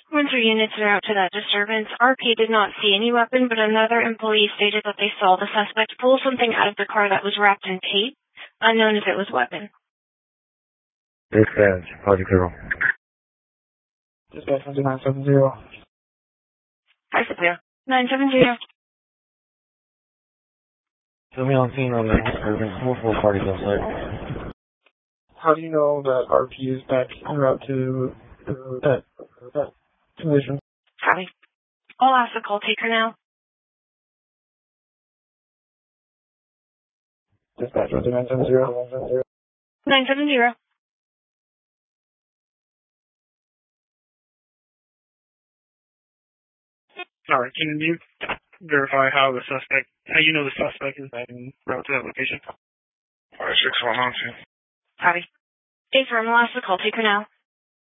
Once our units are out to that disturbance, RP did not see any weapon, but another employee stated that they saw the suspect pull something out of the car that was wrapped in tape, unknown if it was weapon. Dispatch, Project Zero. Dispatch 970. 570. 970. Show me on scene on the disturbance. Multiple parties outside. How do you know that RP is back en route to that collision? Copy. I'll ask the call taker now. Dispatch 970. 970. All right, can you verify how you know the suspect is en route to that location? 561 on scene. Copy. Affirm, I'll ask the call taker now.